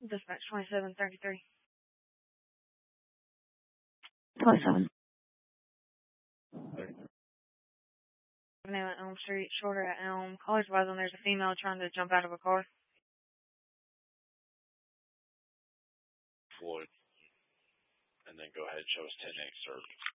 Dispatch 2733. 27. Avenue at Elm Street, shorter at Elm. Caller's advising there's a female trying to jump out of a car. Floyd. And then go ahead and show us 10 excerpt.